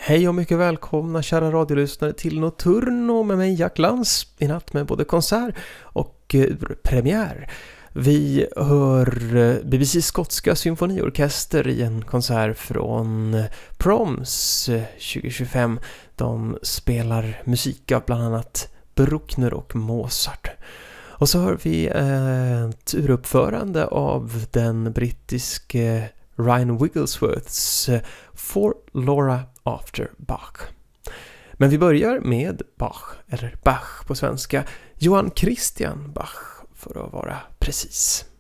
Hej och mycket välkomna kära radiolyssnare till Nocturno med mig Jack Lantz i natt med både konsert och premiär. Vi hör BBC skotska symfoniorkester i en konsert från Proms 2025. De spelar musik av bland annat Bruckner och Mozart. Och så hör vi ett uruppförande av den brittiske Ryan Wigglesworths For Laura After Bach. Men vi börjar med Bach, eller Bach på svenska, Johann Christian Bach för att vara precis.